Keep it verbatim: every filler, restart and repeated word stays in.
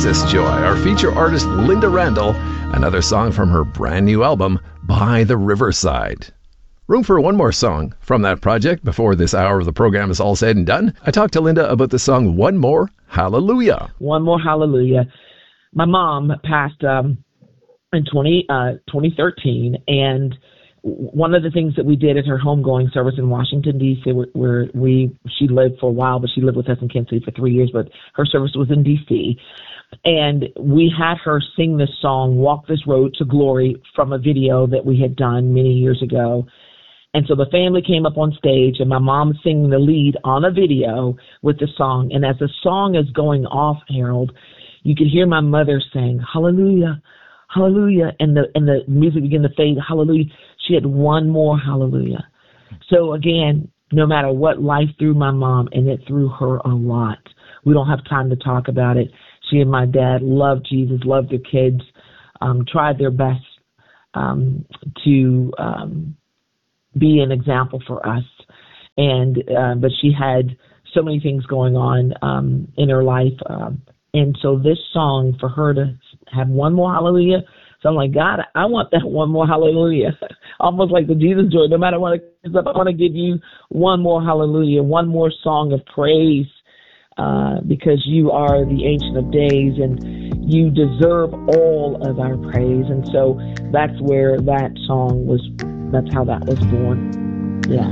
Jesus Joy, our feature artist Linda Randall, another song from her brand new album, By the Riverside. Room for one more song from that project before this hour of the program is all said and done. I talked to Linda about the song One More Hallelujah. One More Hallelujah. My mom passed um, in twenty, uh, twenty thirteen, and one of the things that we did at her homegoing service in Washington, D C, where we she lived for a while, but she lived with us in Kansas City for three years, but her service was in D C, and we had her sing this song, Walk This Road to Glory, from a video that we had done many years ago. And so the family came up on stage, and my mom singing the lead on a video with the song. And as the song is going off, Harold, you could hear my mother saying, hallelujah, hallelujah, and the and the music began to fade, hallelujah. She had one more hallelujah. So again, no matter what life threw my mom, and it threw her a lot. We don't have time to talk about it. She and my dad loved Jesus, loved their kids, um, tried their best um, to um, be an example for us. And uh, but she had so many things going on um, in her life. Um, and so this song, for her to have one more hallelujah, so I'm like, God, I want that one more hallelujah. Almost like the Jesus Joy. No matter what it is, I want to give you one more hallelujah, one more song of praise, uh, because you are the Ancient of Days and you deserve all of our praise. And so that's where that song was, that's how that was born. Yeah.